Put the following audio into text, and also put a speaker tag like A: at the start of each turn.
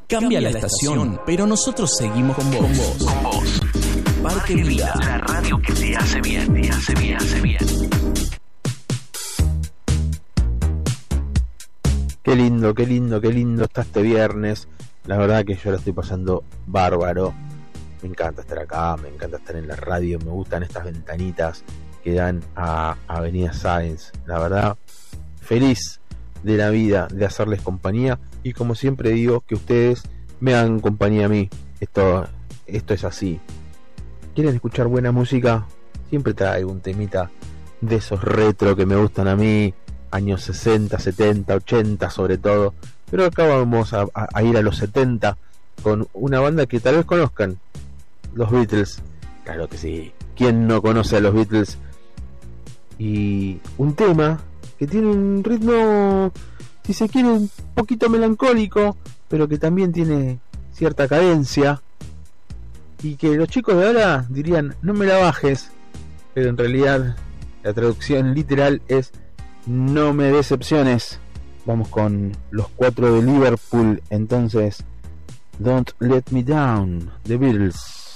A: Cambia la estación, pero nosotros seguimos con vos. Parque Vida, la radio que te hace bien, te hace bien, hace bien.
B: Qué lindo está este viernes. La verdad que yo lo estoy pasando bárbaro. Me encanta estar acá, me encanta estar en la radio, me gustan estas ventanitas que dan a Avenida Sáenz. La verdad, feliz de la vida de hacerles compañía, y como siempre digo, que ustedes me hagan compañía a mí. Esto es así. ¿Quieren escuchar buena música? Siempre traigo un temita de esos retro que me gustan a mí, años 60, 70, 80 sobre todo, pero acá vamos a ir a los 70 con una banda que tal vez conozcan, los Beatles. Claro que sí, ¿quién no conoce a los Beatles? Y un tema que tiene un ritmo, si se quiere, un poquito melancólico, pero que también tiene cierta cadencia, y que los chicos de ahora dirían, no me la bajes, pero en realidad la traducción literal es, no me decepciones. Vamos con los 4 de Liverpool, entonces, Don't Let Me Down, The Beatles.